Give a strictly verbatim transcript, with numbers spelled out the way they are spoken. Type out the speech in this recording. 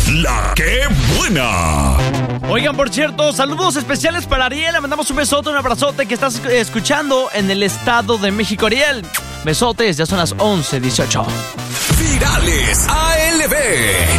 La que buena. Oigan, por cierto, saludos especiales para Ariel. Le mandamos un besote, un abrazote que estás escuchando en el Estado de México, Ariel. Besotes, ya son las once dieciocho. Virales A L B.